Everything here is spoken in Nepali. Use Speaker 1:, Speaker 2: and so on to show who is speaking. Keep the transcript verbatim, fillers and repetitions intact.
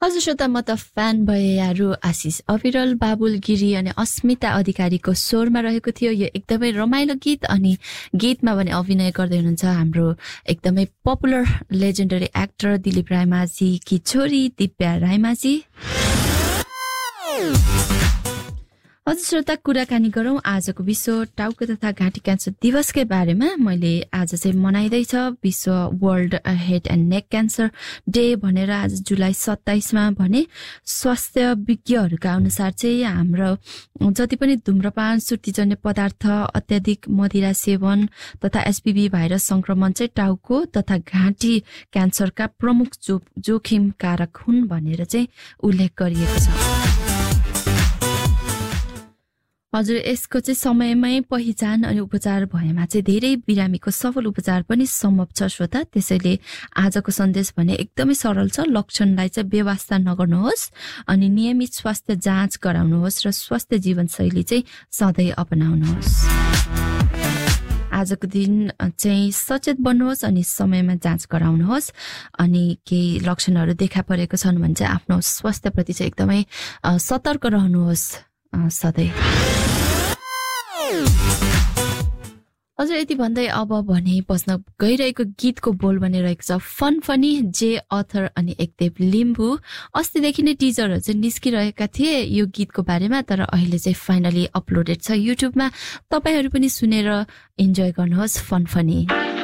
Speaker 1: हजुर श्रोता, म त फ्यान भए यारु आशिष अविरल, बाबुल गिरी अनि अस्मिता अधिकारीको स्वरमा रहेको थियो यो एकदमै रमाइलो गीत। अनि गीतमा भने अभिनय गर्दै हुनुहुन्छ हाम्रो एकदमै popular legendary actor Dilip Raimajhi की छोरी दिव्या रायमाझी। हजुर श्रोता, कुराकानी गरौँ आजको विश्व टाउको तथा घाँटी क्यान्सर दिवसकै बारेमा। मैले आज चाहिँ मनाइँदैछ विश्व world head and neck cancer day भनेर आज जुलाई सत्ताइसमा भने स्वास्थ्य विज्ञहरूका अनुसार चाहिँ हाम्रो जति पनि धुम्रपान, सुर्तीजन्य पदार्थ, अत्याधिक मदिरा सेवन तथा एचपीभी भाइरस संक्रमण चाहिँ टाउको तथा घाँटी क्यान्सरका प्रमुख जो जोखिम कारक हुन् भनेर चाहिँ उल्लेख गरिएको छ। हजुर, यसको चाहिँ समयमै पहिचान अनि उपचार भएमा चाहिँ धेरै बिरामीको सफल उपचार पनि सम्भव छ श्रोता। त्यसैले आजको सन्देश भने एकदमै सरल छ। लक्षणलाई चाहिँ बेवास्ता नगर्नुहोस् अनि नियमित स्वास्थ्य जाँच गराउनुहोस् र स्वस्थ जीवनशैली चाहिँ सधैँ अपनाउनुहोस्। आजको दिन चाहिँ सचेत बन्नुहोस् अनि समयमा जाँच गराउनुहोस्। अनि केही लक्षणहरू देखा परेको छन् भने चाहिँ आफ्नो स्वास्थ्यप्रति चाहिँ एकदमै सतर्क रहनुहोस् सधैँ। हजुर, यति भन्दै अब भने बस्न गइरहेको गीतको बोल बनिरहेको छ फन फनी जे अथर अनि एकदेव लिम्बू। अस्तिदेखि नै टिजरहरू चाहिँ निस्किरहेका थिए यो गीतको बारेमा, तर अहिले चाहिँ फाइनली अपलोडेड छ युट्युबमा। तपाईहरू पनि सुनेर इन्जोय गर्नुहोस् फन फनी।